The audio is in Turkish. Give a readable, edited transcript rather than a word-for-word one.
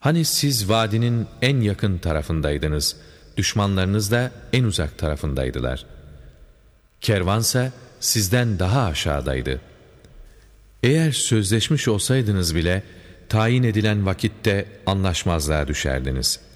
Hani siz vadinin en yakın tarafındaydınız, düşmanlarınız da en uzak tarafındaydılar. Kervansa sizden daha aşağıdaydı. Eğer sözleşmiş olsaydınız bile, tayin edilen vakitte anlaşmazlığa düşerdiniz.